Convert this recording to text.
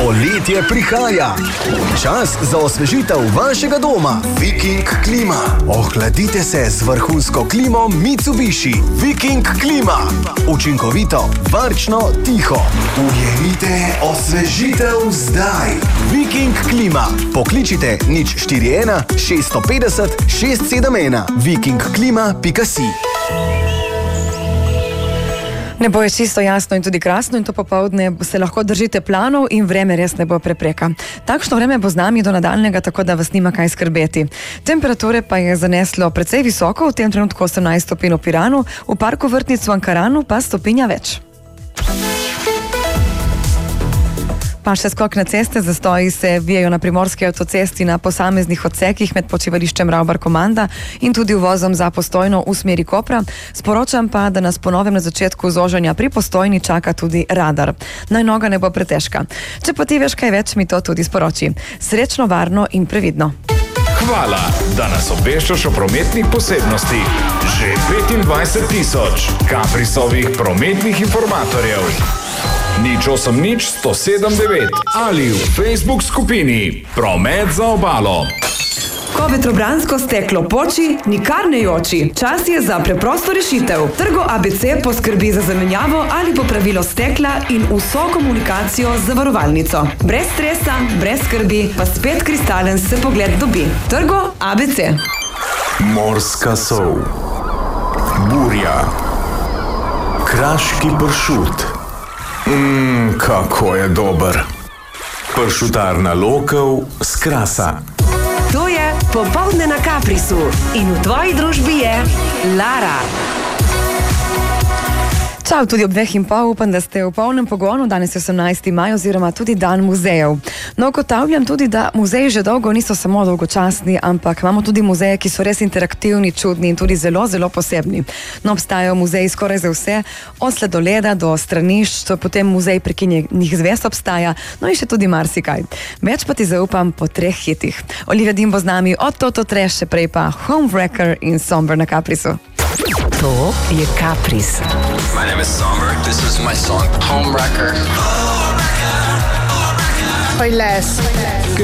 Poletje prihaja. Čas za osvežitev vašega doma. Viking klima. Ohladite se z vrhunsko klimo Mitsubishi. Viking klima. Učinkovito, varčno, tiho. Ujemite osvežitev zdaj. Viking klima. Pokličite 041 650 671. vikingklima.si. Nebo je čisto jasno in tudi krasno in to popoldne se lahko držite planov in vreme res ne bo prepreka. Takšno vreme bo z nami do nadaljnega, tako da vas nima kaj skrbeti. Temperature pa je zaneslo precej visoko, v tem trenutku 18 stopinj v Piranu, v parku Vrtnic v Ankaranu pa stopinja več. Pa še skok na ceste, zastoji se vijajo na primorski avtocesti na posameznih odsekih med počivališčem Ravbar-Komanda in tudi uvozom za Postojno v smeri Kopra. Sporočam pa, da nas po novem na začetku zožanja pri Postojni čaka tudi radar. Naj noga ne bo pretežka. Če pa ti veš kaj več, mi to tudi sporoči. Srečno, varno in previdno. Hvala, da nas obveščaš o prometnih posebnostih. Že 25 000 Caprisovih prometnih informatorjev. 080 107 9 ali v Facebook skupini Promet za obalo. Ko vetrobransko steklo poči, nikar ne joči. Čas je za preprosto rešitev. Trgo ABC poskrbi za zamenjavo ali popravilo stekla in vso komunikacijo z zavarovalnico. Brez stresa, brez skrbi, pa spet kristalen se pogled dobi. Trgo ABC. Morska sol, burja, kraški pršut. Kako je dober. Pršutarna Lokev s Krasa. To je Popoldne na Caprisu in v tvoji družbi je Lara. Čau, tudi ob 2:30, upam, da ste v polnem pogonu. Danes je 18. maj oziroma tudi dan muzejev. No, ugotavljam tudi, da muzeji že dolgo niso samo dolgočasni, ampak imamo tudi muzeje, ki so res interaktivni, čudni in tudi zelo, zelo posebni. No, obstajajo muzeji skoraj za vse, od sladoleda do stranišč, potem muzej prekinjenih zvezd obstaja, no in še tudi marsikaj. Več pa ti zaupam po 3 hitih. Olivia Dean bo z nami od Toto Trash, še prej pa Homewrecker in Somber na Caprisu. To je Capris. My name is Somber. This is my song Homewrecker. Hoy Les.